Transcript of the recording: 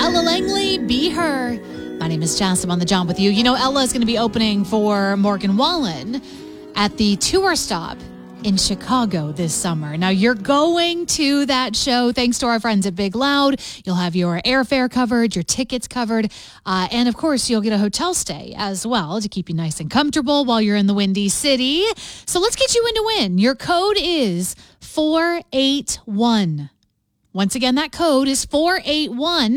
Ella Langley, Be Her. My name is Jess. I'm on the job with you. You know, Ella is going to be opening for Morgan Wallen at the tour stop in Chicago this summer. Now, you're going to that show thanks to our friends at Big Loud. You'll have your airfare covered, your tickets covered, and of course, you'll get a hotel stay as well to keep you nice and comfortable while you're in the Windy City. So let's get you in to win. Your code is 481. Once again, that code is 481.